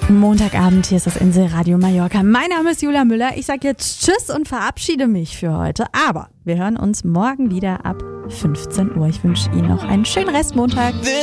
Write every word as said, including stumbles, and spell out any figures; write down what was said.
Montagabend, hier ist das Inselradio Mallorca. Mein Name ist Julia Müller. Ich sage jetzt Tschüss und verabschiede mich für heute. Aber wir hören uns morgen wieder ab fünfzehn Uhr. Ich wünsche Ihnen noch einen schönen Restmontag.